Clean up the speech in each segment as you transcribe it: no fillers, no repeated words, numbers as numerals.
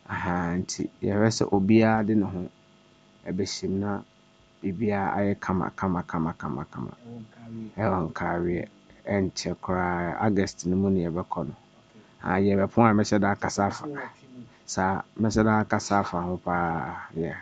nti yɛwɛsɛ obiara de ne ho ɛbɛhyɛm na bibia ayɛ kama ɛwɔ nkareɛ ɛnkyɛ koraa August no mu ne yɛbɛkɔ no yɛbɛpɔn a mɛhyɛ da akasa afa saa mɛhyɛ da akasa afa ho paa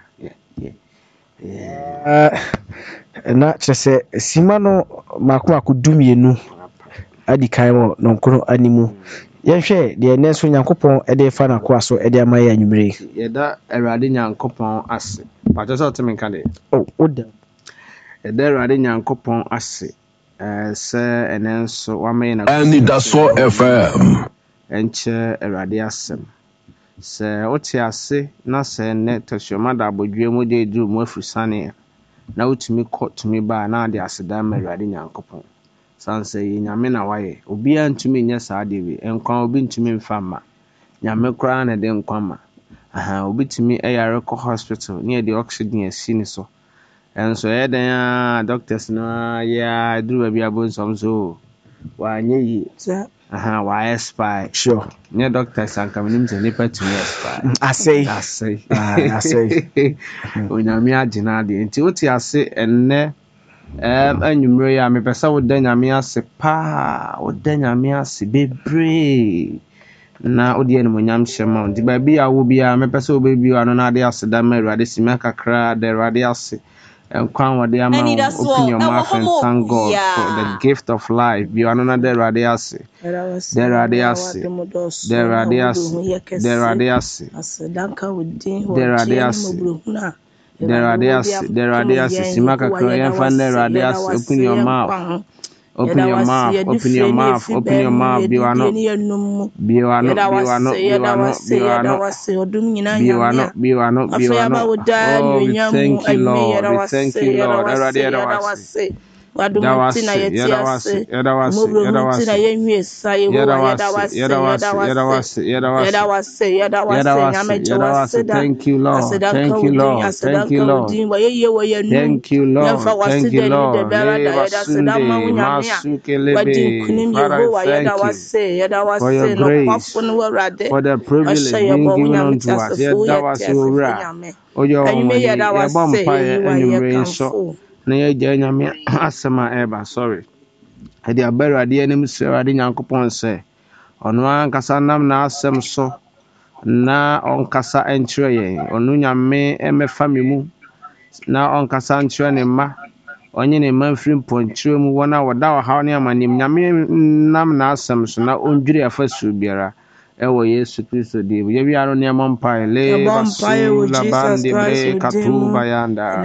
na kyerɛ sɛ sima no maako dumienu adi kan wɔ nɔnkoro animu yɛhwɛ deɛ nɛ so Nyankopɔn ɛde fa nakoa so ɛde ama yɛ anwummere yɛda Awurade Nyankopɔn ase patɔ sɛ ɔte me nka de woda yɛda Awurade Nyankopɔn ase sɛ ɛnɛ nso wama yɛ Anidaso FM ɛnkyɛ Awurade asɛm sɛ wote ase na sɛ nnɛ tasuoma da abɔdwe mu de duru mu afiri na wotumi kɔ tumi ba na ade aseda ma Awurade Nyankopɔn sanse yɛ nyame na wayɛ obiara ntumi nyɛ saa de wi nkwa obi ntumi mfa ma nyame koraa na de nkwa ma obi tumi ɛyare kɔ hospital ne de oxygen asi ne so enso ɛdan a doctors na ya duru ba bia bonsom so wa nye yi wa expire sure ne doctors anka minim se nipa tumi expire asay onyame agina de nti wote ase enne anwumre ya mepesa wo da nyame ase pa wo da nyame ase bebre na odi ene monyam hyema nti ba bia wo bia mepesa wo bebi ano na ade ase da ma Awurade sima kakra da Awurade ase nkwan wode ama open your mouth and thank God for the gift of life bi ano na da Awurade ase sima kakra yɛmfa da Awurade ase open your mouth for your grace, for the privilege being given unto us. That was your right. Oh, your sorry. I did a better idea, and Sir Nyankopon say, on one Casanam na asem so na on Casa entry, on Nunyame, family na on Casantra ne ma. Onye ne manfrim ponchiro mu wona wada wa haw ne amanim nyame nam na asem so na ondwiri afasu biara ewo Yesu Kristo de ye wi aro ne mampai le basu la bande bre katuba yanda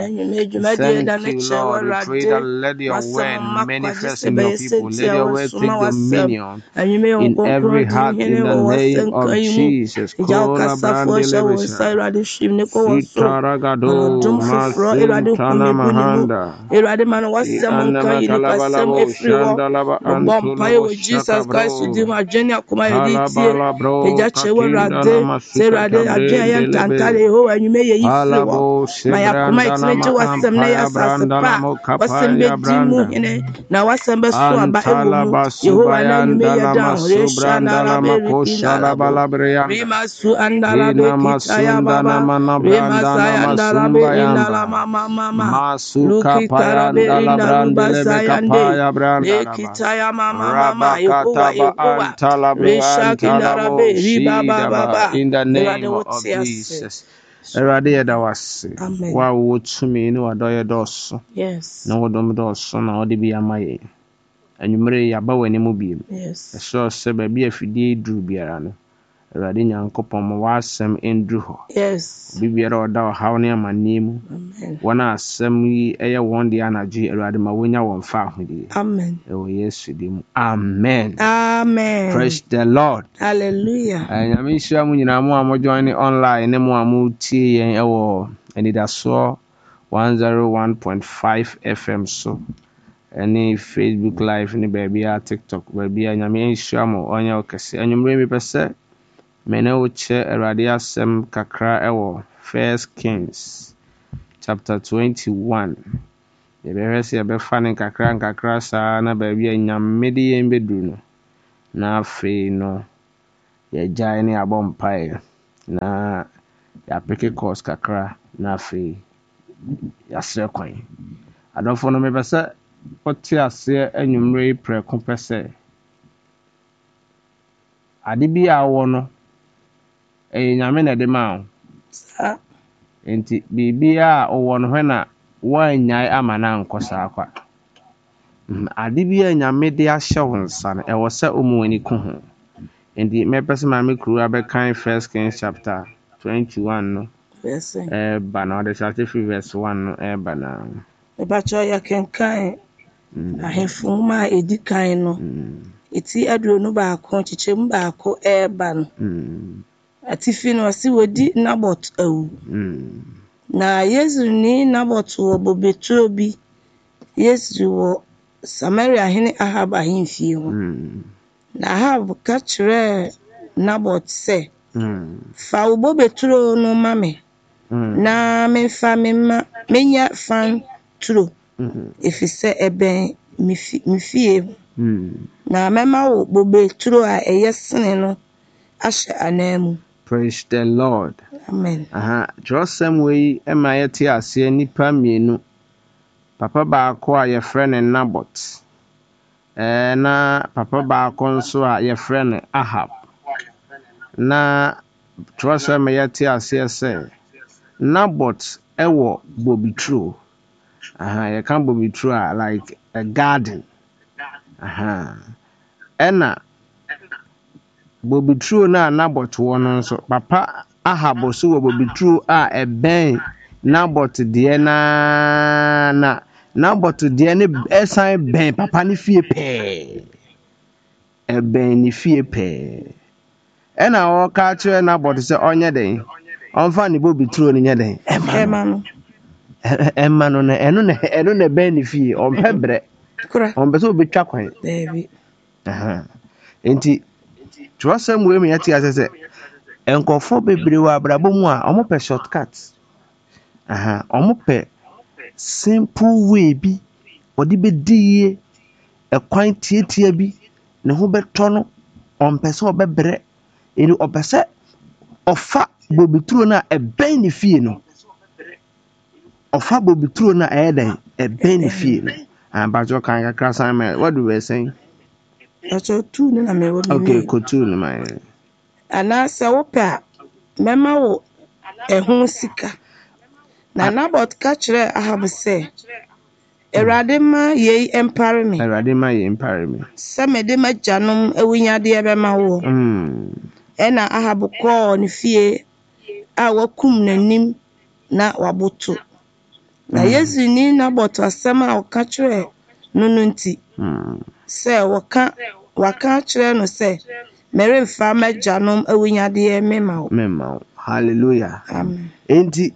pray that let your word manifest in your people, let your word take dominion in every heart in the name of Jesus. Kola brande lebesha Sitaragado Masintana Mahanda Man was some kind of Jesus Christ with him, Agenia Kuma, Sarah, Tantale, and you may eat my accommodate to us some layers as a now what's some best one, but you may down, Rimasu and in the name of Jesus. Erade da wase wa wo tumi ni wadoye doso na wodom doso na ode bi amaye anwumre ya ba wani mu bi so se ba bi afidie duru biara no Erade Nyankopon mo wasem endru ho bibiara oda hawo ne amanemu wana asem yi eye won de anaji Erade ma wonya won fa ahudi amen ewo Yesu dim amen praise the Lord hallelujah nyame hira mu nyina mu amo join online ne mu amu tie yen ewo Anidaso 101.5 FM so any Facebook live ni baby a TikTok baby a nyame hira mu onye okese anwumre mi pese mene uche Erade asem kakra ewo 1 Kings chapter 21 yebehwese yebefane kakra saa na baby anyame de yen beduru no na afi no yejai ne abompai na yɛapeke course kakra na afei yɛasrɛ kwan adɔfo no mepɛ sɛ ɔte aseɛ anwummerɛ yi prɛko pɛ sɛ ade bi a wɔ no ɛyɛ nyame na ɛde ma wo saa nti biribi a ɔwɔ no hɔ na woannyae ama no ankɔ saa kwa ade bi a nyame de ahyɛ wo nsa no ɛwɔ sɛ ɔmu w'ani ko ho nti mɛpɛ sɛ maame kuro abɛkan 1 Kings chapter 21 no bɛsɛ ɛba na ɔde hyɛ firi verse 1 no ɛba na mebakyɛ yɛ kenkan ahemfo nwoma a ɛdi kan no ɛti aduonu baako kyekyɛmu baako ɛɛba no atifi no ɔse wɔdi Nabot awu na Yesruni Nabot wɔ bobeturo bi Yesri wɔ Samaria hene Ahab ahemfie ho na Ahab ka kyerɛɛ Nabot sɛ fa wo bobeturo no ma me na memfa menya fan turo ɛfiri sɛ ɛbɛn me fie na mɛma wo bobeturo a ɛyɛ sene no ahyɛ anan mu. Praise the Lord. Amen. Kyerɛsɛm wei ɛma yɛte aseɛ nnipa mmienu papa baako a yɛfrɛ no Nabot na papa baako nso a yɛfrɛ no Ahab na kyerɛsɛm yɛte aseɛ sɛ Nabot ɛwɔ bobituro yɛka bobituro a like a garden ɛna bobituro na Nabot wɔ no nso papa Ahab so wɔ bobituro a ɛbɛn Nabot deɛ na Nabot deɛ ne ɛsan bɛn papa ne fie pɛɛ ɛbɛn ne fie pɛɛ ɛna wɔka kyerɛ Nabot sɛ ɔnyɛ den ɔmfa ne bobituro no nyɛ den ɛma no na ɛno na bɛn ne fie ɔmpɛ brɛ ɔmpɛ sɛ obɛtwa kwan nti kyerɛsɛm wei mi yɛte asɛ sɛ nkɔfoɔ bebree wɔ abrabɔ mu a ɔmo pɛ shortcut ɔmo pɛ simple way bi ɔde bɛdi yie ɛkwan tietia bi ne ho bɛtɔ no ɔmpɛ sɛ ɔbɛbrɛ ɛni ɔpɛ sɛ ɔfa bobituro no a ɛbɛn ne fie no ɔfa bobituro no a ɛyɛ dɛn ɛbɛn ne fie no ampatwɔ kan kakra san mɛ what do we say tu ne na mɛwɔ bi okay kotu no ma anaasɛ wopɛ a mɛma wo ɛho sika na Nabot ka kyerɛ Ahab sɛ Awurade ma yei empare me sɛ mede m'agyanom awunyadeɛ bɛma wo ɛna Ahab kɔɔ ne fie a wakum n'anim na waboto na Yesruni Nabot asɛm a ɔka kyerɛ no nti sɛ waka kyerɛ no sɛ meremfa m'agyanom awunyadeɛ mema wo. Hallelujah. Amen. Enti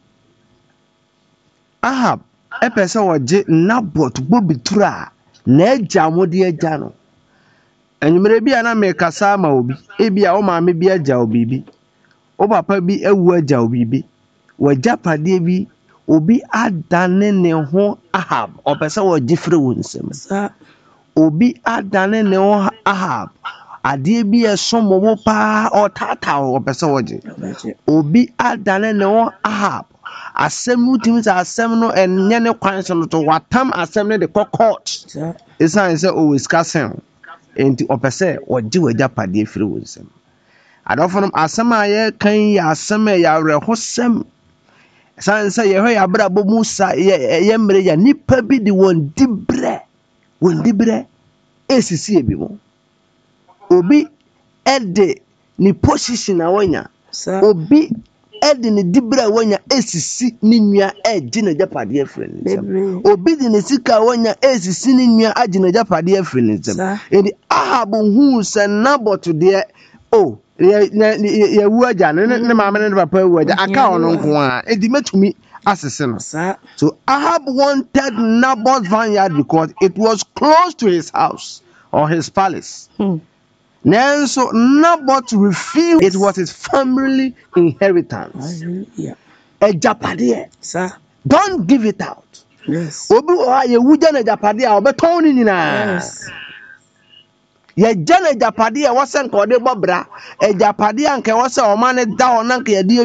Ahab ɛpɛ sɛ wɔgye Nabot bobituro a n'agya mo de agya no anwummerɛ bi a na mekasa ama obi ebi a wo maame bi agya wo biribi wo papa bi awu agya wo biribi wɔgya padeɛ bi obi adane ne ho Ahab ɔpɛ sɛ wɔgye firi wo nsɛm obi adane ne ho Ahab adeɛ bi ɛsom wo paa ɔtata wo ɔpɛ sɛ wɔgye obi adane ne ho Ahab asɛm no timi sɛ asɛm no ɛnyɛ ne kwan so no to watam asɛm no de kɔ court ɛsiane sɛ ɔwɔ sika sɛn enti ɔpɛ sɛ wɔgye wɔagya padeɛ firi wo nsɛm adɔfo no asɛm a yɛkan yɛ asɛm a yɛawerɛhosɛm ɛsiane sɛ yɛhwɛ yɛabrabɔ mu sa yɛ mmerɛ yɛ nnipa bi de wɔn diberɛ ɛsisi ebi mu obi ɛde ne position a wɔnya obi ɛde ne diberɛ a wɔnya ɛsisi ne nua ɛgye ne gyapadeɛ firi ne nsɛm obi de ne sika a wɔnya ɛsisi ne nua agye ne gyapadeɛ firi ne nsɛm ɛdi Ahab huu sɛ Nabot deɛ yɛwu agya ne maame ne papa awu agya aka ɔno nko a ɛdi mɛtumi asese no so Ahab wanted Nabot's vineyard because it was close to his house or his palace. Nanso Nabot refused. It was his family inheritance. Ejapadeɛ. Don't give it out. Yes. Obi wa ye wuja na ejapadeɛ a obeton ni nyinaa. Yes. yɛgya no agyapade a ɛwɔ sɛ nka ɔde bɔ bra agyapade a nka ɛwɔ sɛ ɔma no da hɔ na nka yɛde